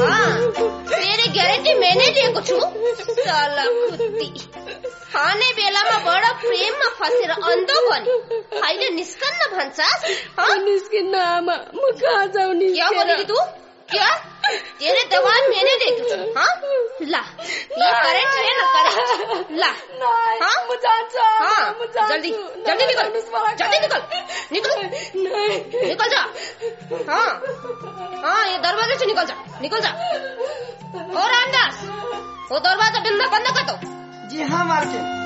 तेरी ग्यारेन्टी मैंने दिएको छु। साला कुत्ती खाने बेलामा बडा प्रेममा फसेर अन्धो बनि अहिले निस्कन्न भन्छस्? निस्किन्न आमा, म कहाँ जाऊ निस्केर? क्या बोली तू? क्या? तेरे दवा मैंने देखे छु। हाँ ला, ये करेक्ट है ना? करेक्ट ला। हाँ म जान्छु। हाँ जल्दी जल्दी निकल, जल्दी निकल, निकल निकल जा। हाँ हाँ ये दरवाजे से निकल जा, निकल जा। और रामदास वो दरवाजा बंद कर दो। जी हाँ मालकिन।